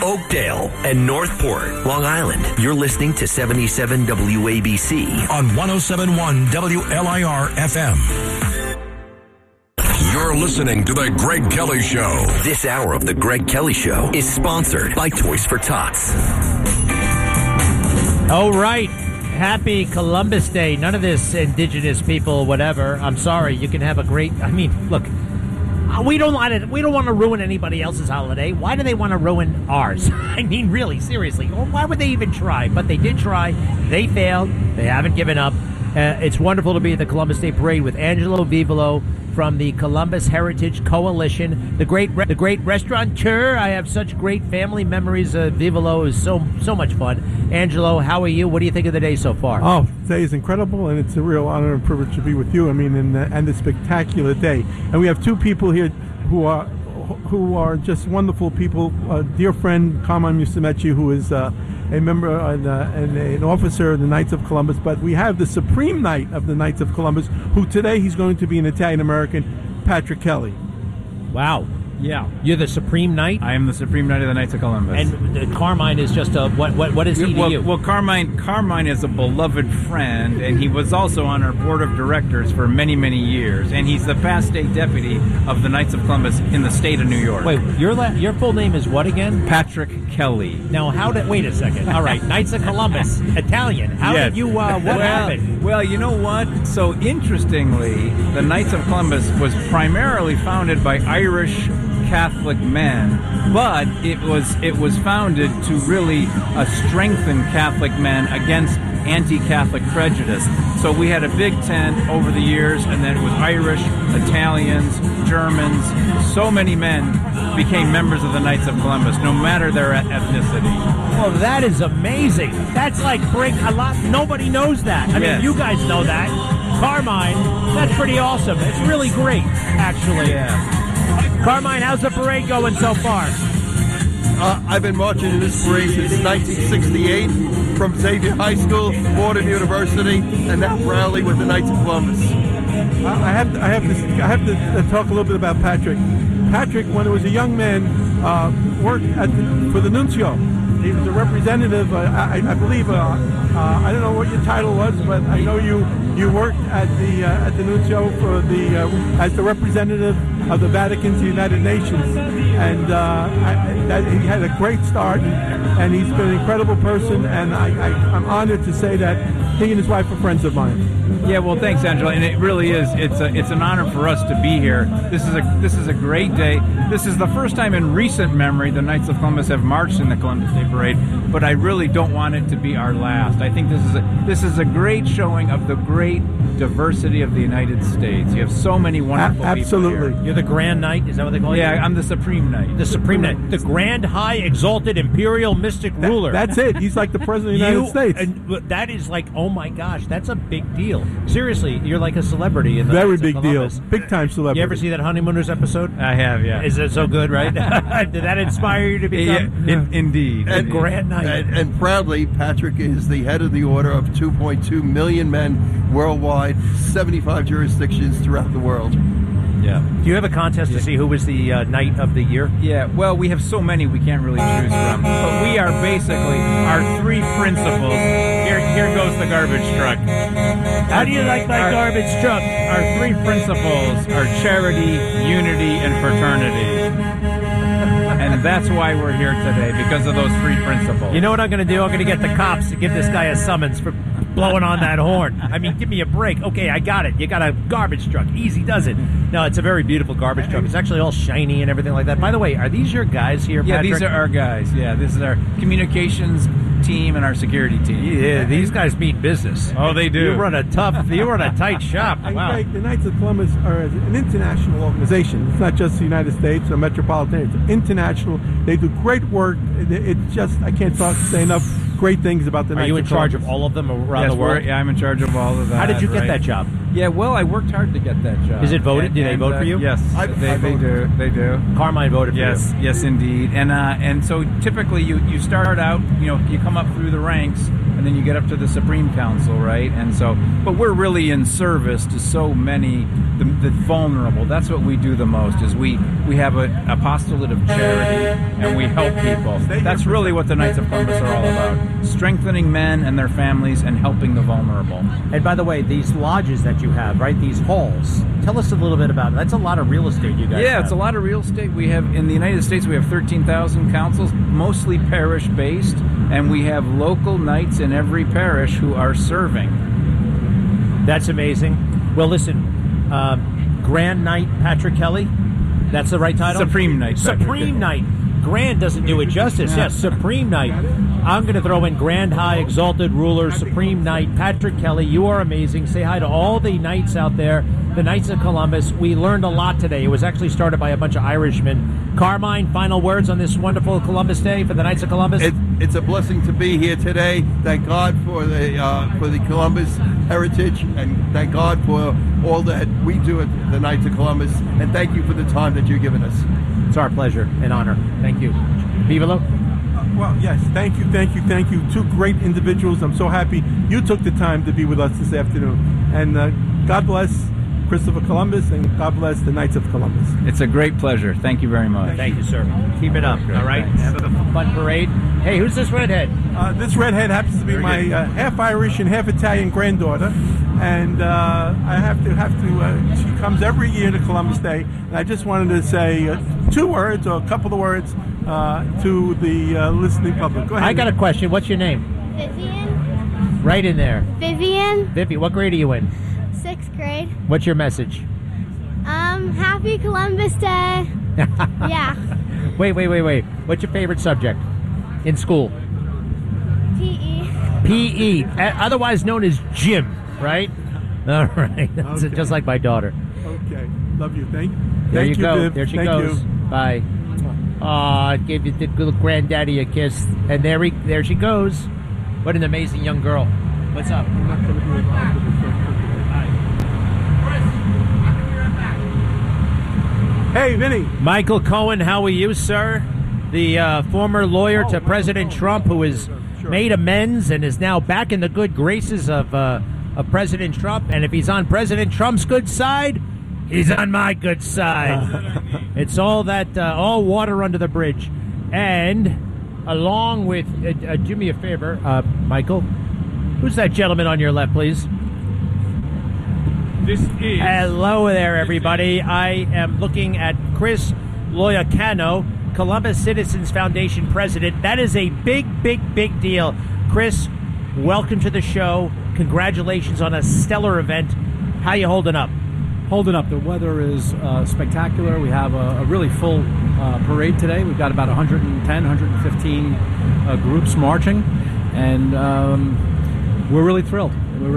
Oakdale, and Northport, Long Island. You're listening to 77 WABC on 107.1 WLIR FM. You're listening to The Greg Kelly Show. This hour of The Greg Kelly Show is sponsored by Toys for Tots. All right. Happy Columbus Day. None of this indigenous people, whatever. I'm sorry. You can have a great... I mean, look... We don't want to ruin anybody else's holiday. Why do they want to ruin ours? I mean, really, seriously. Why would they even try? But they did try. They failed. They haven't given up. It's wonderful to be at the Columbus Day Parade with Angelo Vivolo from the Columbus Heritage Coalition, the great restaurateur. I have such great family memories. Vivolo is so much fun. Angelo, how are you? What do you think of the day so far? Oh, today is incredible, and it's a real honor and privilege to be with you. I mean, and a spectacular day. And we have two people here who are just wonderful people. A dear friend, Carmine Musumeci, who is a member and an officer of the Knights of Columbus, but we have the Supreme Knight of the Knights of Columbus, who today he's going to be an Italian-American, Patrick Kelly. Wow. Yeah. You're the Supreme Knight? I am the Supreme Knight of the Knights of Columbus. And Carmine is just a... What is he to you? Well, Carmine is a beloved friend, and he was also on our board of directors for many, many years, and he's the past state deputy of the Knights of Columbus in the state of New York. Wait, your full name is what again? Patrick Kelly. Now, wait a second. All right, Knights of Columbus, Italian. How did you... what happened? Well, you know what? So, interestingly, the Knights of Columbus was primarily founded by Irish Catholic men, but it was founded to really strengthen Catholic men against anti-Catholic prejudice. So we had a big tent over the years, and then it was Irish, Italians, Germans. So many men became members of the Knights of Columbus, no matter their ethnicity. Well, that is amazing. That's like a lot. Nobody knows that. I mean, you guys know that. Carmine, that's pretty awesome. It's really great, actually. Yeah. Carmine, how's the parade going so far? I've been marching in this parade since 1968 from Xavier High School, Fordham University, and that rally with the Knights of Columbus. I have to talk a little bit about Patrick. Patrick, when he was a young man, worked for the Nuncio. He was a representative, I believe. I don't know what your title was, but I know you worked at the Nuncio as the representative of the Vatican to the United Nations, and he had a great start, and he's been an incredible person, and I'm honored to say that he and his wife are friends of mine. Yeah, well, thanks, Angela, and it really is. It's an honor for us to be here. This is a great day. This is the first time in recent memory the Knights of Columbus have marched in the Columbus Day Parade, but I really don't want it to be our last. I think this is a great showing of the great diversity of the United States. You have so many wonderful Absolutely. people here. You're the Grand Knight? Is that what they call you? Yeah, I'm the Supreme Knight. The Supreme Knight. The Grand High Exalted Imperial Mystic Ruler. That's it. He's like the President of the United States. And that is like, oh my gosh, that's a big deal. Seriously, you're like a celebrity in the Very Knights big of deal. Columbus. Big time celebrity. You ever see that Honeymooners episode? I have, yeah. Is it so good, right? Did that inspire you to become? Indeed. And Grand Knight. And proudly, Patrick is the head of the order of 2.2 million men worldwide, 75 jurisdictions throughout the world. Yeah. Do you have a contest to see who was the Knight of the Year? Yeah, well, we have so many we can't really choose from. But we are basically our three principles. Here goes the garbage truck. How do you like my garbage truck? Our three principles are charity, unity, and fraternity. And that's why we're here today, because of those three principles. You know what I'm going to do? I'm going to get the cops to give this guy a summons for blowing on that horn. I mean, give me a break. Okay, I got it. You got a garbage truck. Easy does it. No, it's a very beautiful garbage truck. It's actually all shiny and everything like that. By the way, are these your guys here, Patrick? Yeah, these are our guys. Yeah, this is our communications team and our security team. Yeah, these guys mean business. Oh, they do. You run a tight shop. Wow. The Knights of Columbus are an international organization. It's not just the United States or metropolitan. It's international. They do great work. It's just, I can't say enough great things about the Knights of Columbus. Are you in charge of all of them around the world? Yeah, I'm in charge of all of that. How did you get that job? Yeah, well, I worked hard to get that job. Is it voted? Do they vote for you? Yes, they do. They do. Carmine voted for you. Yes, indeed. And so typically you start out, you come up through the ranks, and and then you get up to the Supreme Council, right? And so, but we're really in service to so many, the vulnerable. That's what we do the most, is we have a apostolate of charity, and we help people. That's really what the Knights of Columbus are all about, strengthening men and their families and helping the vulnerable. And by the way, these lodges that you have, right, these halls, tell us a little bit about it. That's a lot of real estate you guys have. It's a lot of real estate. We have, in the United States, we have 13,000 councils, mostly parish-based, and we have local knights in every parish who are serving. That's amazing. Well, listen, Grand Knight Patrick Kelly, that's the right title? Supreme Knight. Supreme Knight. Grand doesn't do it justice. Yes, Supreme Knight. I'm going to throw in Grand High Exalted Ruler, Supreme Knight, Patrick Kelly. You are amazing. Say hi to all the knights out there, the Knights of Columbus. We learned a lot today. It was actually started by a bunch of Irishmen. Carmine, final words on this wonderful Columbus Day for the Knights of Columbus? It's a blessing to be here today. Thank God for the Columbus heritage, and thank God for all that we do at the Knights of Columbus. And thank you for the time that you've given us. It's our pleasure and honor. Thank you. Vivalo? Well, yes, thank you. Two great individuals. I'm so happy you took the time to be with us this afternoon. And God bless Christopher Columbus, and God bless the Knights of Columbus. It's a great pleasure. Thank you very much. Thank you, sir. Keep it up, all right? Thanks. Have a fun parade. Hey, who's this redhead? This redhead happens to be my half Irish and half Italian granddaughter. And I have to. She comes every year to Columbus Day, and I just wanted to say 2 words or a couple of words to the listening public. Go ahead. I got a question. What's your name? Vivian. Right in there. Vivian. Vivi, what grade are you in? 6th grade. What's your message? Happy Columbus Day. Yeah. Wait. What's your favorite subject in school? PE. PE, otherwise known as gym, right? All right. That's Okay. just like my daughter. Okay. Love you. Thank There you you, go. Viv. There she Thank goes. you. Bye. I gave you the little granddaddy a kiss, and there she goes. What an amazing young girl. What's up? I'm not going to be involved with this. Hey, Vinny. Michael Cohen, how are you, sir? The former lawyer to President Trump, who has made amends and is now back in the good graces of President Trump. And if he's on President Trump's good side, he's on my good side. It's all that, all water under the bridge. And along with, do me a favor, Michael, who's that gentleman on your left, please? This is... Hello there, everybody. I am looking at Chris Loiacano, Columbus Citizens Foundation president. That is a big deal. Chris, welcome to the show. Congratulations on a stellar event. How you holding up? Holding up. The weather is spectacular. We have a really full parade today. We've got about 110, 115 groups marching, and we're really thrilled.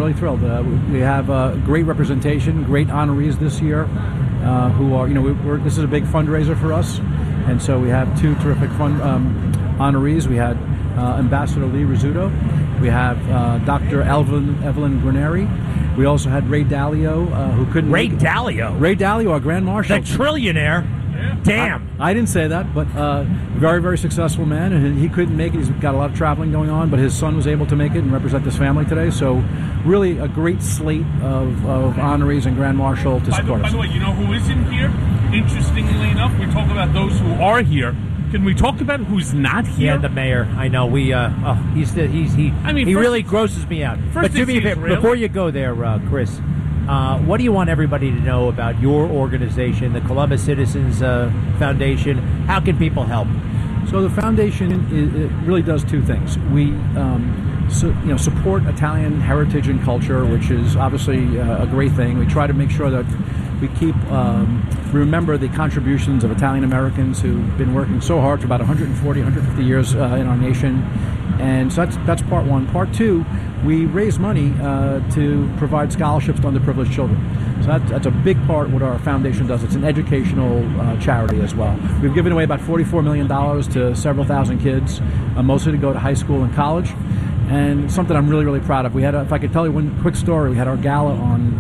We have great representation, great honorees this year, who are, this is a big fundraiser for us, and so we have 2 terrific honorees. We had Ambassador Lee Rizzuto. We have Dr. Evelyn Graneri. We also had Ray Dalio, who couldn't... Ray Dalio? Ray Dalio, our Grand Marshal. The trillionaire. Damn. I didn't say that, but very, very successful man, and he couldn't make it. He's got a lot of traveling going on, but his son was able to make it and represent this family today. So really a great slate of honorees and Grand Marshal to support us. By the way, you know who isn't here? Interestingly enough, we talk about those who are here. Can we talk about who's not here? Yeah, the mayor. I know. He really grosses me out. But do me a favor, before you go there, Chris, what do you want everybody to know about your organization, the Columbus Citizens Foundation? How can people help? So the foundation it really does 2 things. We support Italian heritage and culture, which is obviously a great thing. We try to make sure that we remember the contributions of Italian Americans who've been working so hard for about 140, 150 years in our nation. And so that's part 1. Part 2, we raise money to provide scholarships to underprivileged children. So that's a big part of what our foundation does. It's an educational charity as well. We've given away about $44 million to several thousand kids, mostly to go to high school and college. And something I'm really, really proud of. We had, if I could tell you one quick story, we had our gala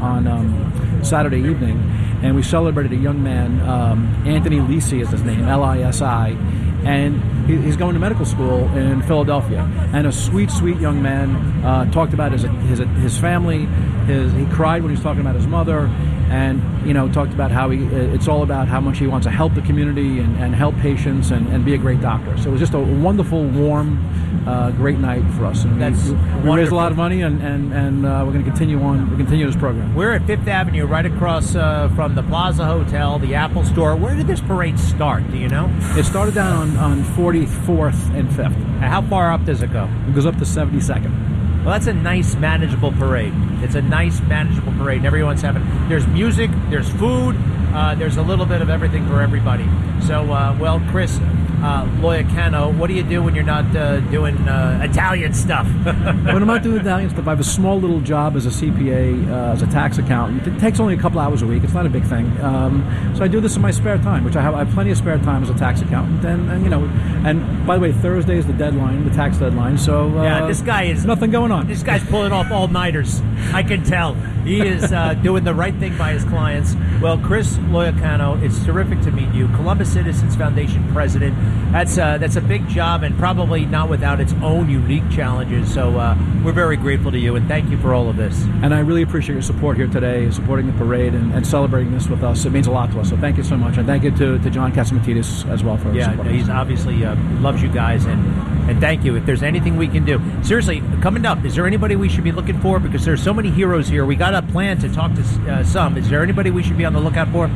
on Saturday evening, and we celebrated a young man, Anthony Lisi is his name, Lisi, and he's going to medical school in Philadelphia. And a sweet, sweet young man talked about his family. He cried when he was talking about his mother, and talked about how it's all about how much he wants to help the community and help patients and be a great doctor. So it was just a wonderful, warm, great night for us. And we raised a lot of money, and we're going to continue on. We continue this program. We're at Fifth Avenue, right across from the Plaza Hotel, the Apple Store. Where did this parade start? Do you know? It started down on 44th and 5th. How far up does it go? It goes up to 72nd. Well, that's a nice, manageable parade. It's a nice, manageable parade. And everyone's having. There's music. There's food. There's a little bit of everything for everybody. So, Chris Loiacano, what do you do when you're not doing Italian stuff? When I'm not doing Italian stuff, I have a small little job as a CPA, as a tax accountant. It takes only a couple hours a week. It's not a big thing. So I do this in my spare time, which I have plenty of spare time as a tax accountant. And by the way, Thursday is the deadline, the tax deadline. So this guy is nothing going on. This guy's pulling off all-nighters. I can tell. He is doing the right thing by his clients. Well, Chris Loiacano, it's terrific to meet you. Columbus Citizens Foundation president. That's a big job, and probably not without its own unique challenges. So we're very grateful to you, and thank you for all of this. And I really appreciate your support here today, supporting the parade and celebrating this with us. It means a lot to us. So thank you so much, and thank you to John Catsimatidis as well for supporting us. He's obviously loves you guys, and thank you. If there's anything we can do, seriously, coming up, is there anybody we should be looking for? Because there's so many heroes here. We got a plan to talk to some. Is there anybody we should be on the lookout for?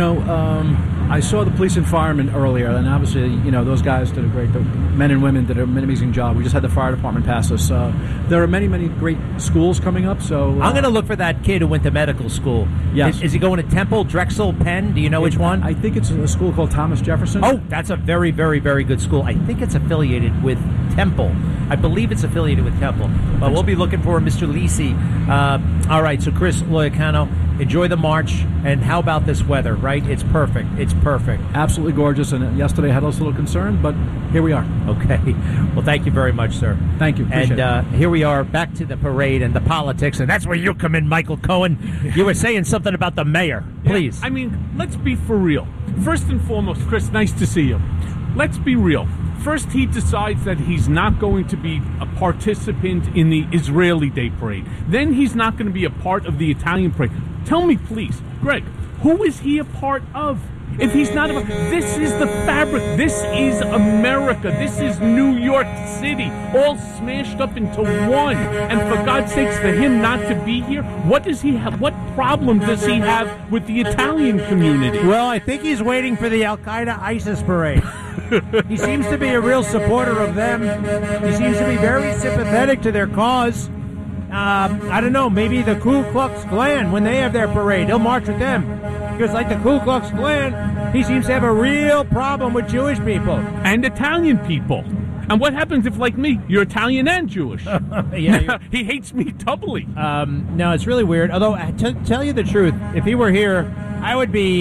I saw the police and firemen earlier, and obviously, those guys did the men and women did an amazing job. We just had the fire department pass us. There are many, many great schools coming up. So I'm going to look for that kid who went to medical school. Yes. Is he going to Temple, Drexel, Penn? Do you know which one? I think it's a school called Thomas Jefferson. Oh, that's a very, very, very good school. I think it's affiliated with Temple. I believe it's affiliated with Temple. But we'll be looking for Mr. Lisi. All right, so Chris Loiacano, enjoy the march. And how about this weather, right? It's perfect. It's perfect. Absolutely gorgeous. And yesterday I had a little concern, but here we are. Okay. Well, thank you very much, sir. Thank you. Appreciate it. Here we are back to the parade and the politics, and that's where you come in, Michael Cohen. You were saying something about the mayor. Please. Yeah, I mean, let's be for real. First and foremost, Chris, nice to see you. Let's be real. First, he decides that he's not going to be a participant in the Israeli Day Parade. Then he's not going to be a part of the Italian parade. Tell me, please, Greg, who is he a part of? If he's not this is the fabric. This is America. This is New York City, all smashed up into one. And for God's sakes, for him not to be here, what does he have? What problem does he have with the Italian community? Well, I think he's waiting for the Al-Qaeda ISIS parade. He seems to be a real supporter of them. He seems to be very sympathetic to their cause. I don't know, maybe the Ku Klux Klan, when they have their parade, he'll march with them. Because like the Ku Klux Klan, he seems to have a real problem with Jewish people. And Italian people. And what happens if, like me, you're Italian and Jewish? Yeah, he hates me doubly. No, it's really weird. Although, to tell you the truth, if he were here, I would be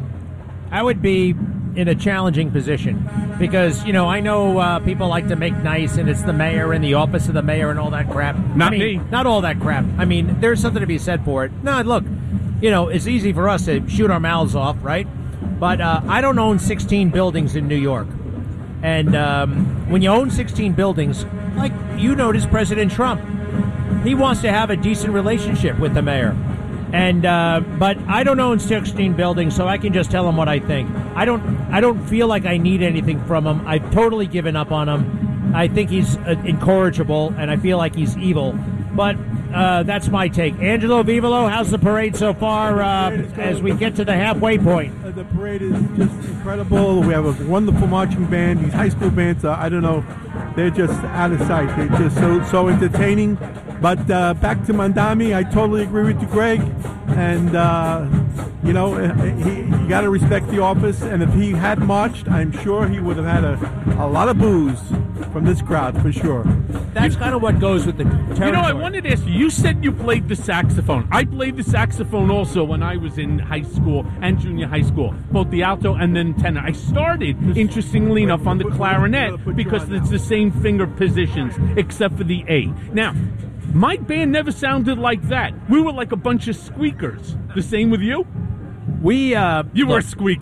in a challenging position. Because, I know people like to make nice, and it's the mayor and the office of the mayor and all that crap. Not me. Not all that crap. I mean, there's something to be said for it. No, look, it's easy for us to shoot our mouths off, right? But I don't own 16 buildings in New York. And when you own 16 buildings, like you notice President Trump, he wants to have a decent relationship with the mayor. And but I don't own 16 buildings, so I can just tell him what I think. I don't feel like I need anything from him. I've totally given up on him. I think he's incorrigible, and I feel like he's evil. But that's my take. Angelo Vivolo, how's the parade so far as we get to the halfway point? The parade is just incredible. We have a wonderful marching band. These high school bands, I don't know, they're just out of sight. They're just so entertaining. But back to Mandami, I totally agree with you, Greg. And, you got to respect the office. And if he had marched, I'm sure he would have had a lot of boos from this crowd, for sure. That's kind of what goes with the territory. I wanted to ask you said you played the saxophone. I played the saxophone also when I was in high school and junior high school, both the alto and then tenor. I started, interestingly enough, on the clarinet because it's the same finger positions except for the A. Now, my band never sounded like that. We were like a bunch of squeakers. The same with you? You were a squeaker.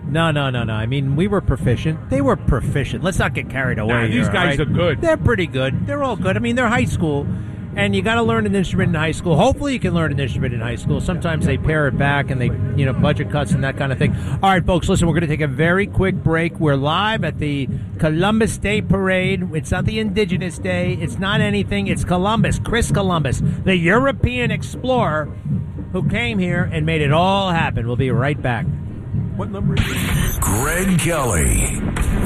No. I mean, we were proficient. They were proficient. Let's not get carried away. Nah, these here, guys all right? are good. They're pretty good. They're all good. I mean, they're high school, and you got to learn an instrument in high school. Hopefully, you can learn an instrument in high school. Sometimes they pare it back, and they, budget cuts and that kind of thing. All right, folks, listen, we're going to take a very quick break. We're live at the Columbus Day Parade. It's not the Indigenous Day. It's not anything. It's Columbus, Chris Columbus, the European explorer who came here and made it all happen. We'll be right back. What number is it? Greg Kelly.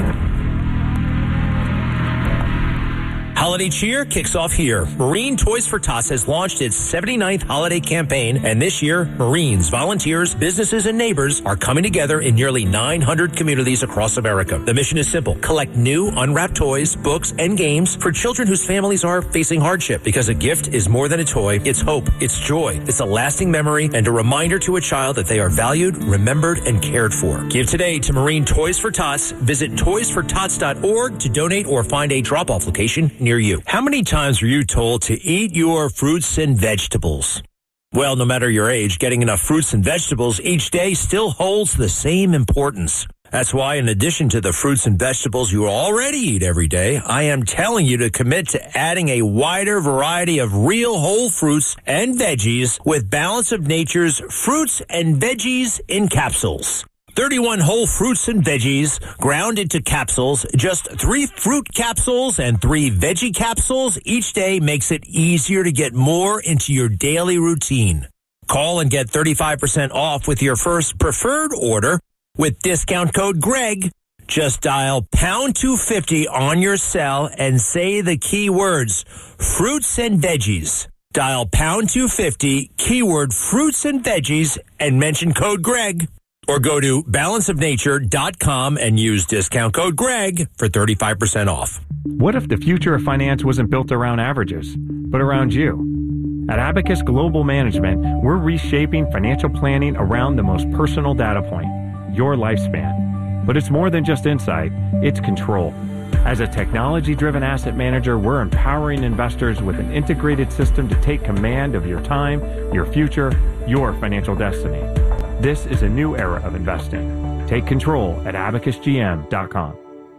Holiday cheer kicks off here. Marine Toys for Tots has launched its 79th holiday campaign, and this year, Marines, volunteers, businesses, and neighbors are coming together in nearly 900 communities across America. The mission is simple. Collect new, unwrapped toys, books, and games for children whose families are facing hardship, because a gift is more than a toy. It's hope. It's joy. It's a lasting memory and a reminder to a child that they are valued, remembered, and cared for. Give today to Marine Toys for Tots. Visit toysfortots.org to donate or find a drop-off location near you. How many times were you told to eat your fruits and vegetables? Well, no matter your age, getting enough fruits and vegetables each day still holds the same importance. That's why, in addition to the fruits and vegetables you already eat every day, I am telling you to commit to adding a wider variety of real whole fruits and veggies with Balance of Nature's Fruits and Veggies in Capsules. 31 whole fruits and veggies ground into capsules. Just 3 fruit capsules and 3 veggie capsules each day makes it easier to get more into your daily routine. Call and get 35% off with your first preferred order with discount code GREG. Just dial pound 250 on your cell and say the keywords fruits and veggies. Dial pound 250, keyword fruits and veggies, and mention code GREG. Or go to balanceofnature.com and use discount code GREG for 35% off. What if the future of finance wasn't built around averages, but around you? At Abacus Global Management, we're reshaping financial planning around the most personal data point, your lifespan. But it's more than just insight, it's control. As a technology-driven asset manager, we're empowering investors with an integrated system to take command of your time, your future, your financial destiny. This is a new era of investing. Take control at abacusgm.com.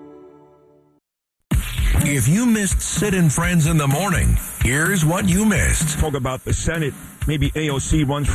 If you missed Sid and Friends in the morning, here's what you missed. Talk about the Senate, maybe AOC runs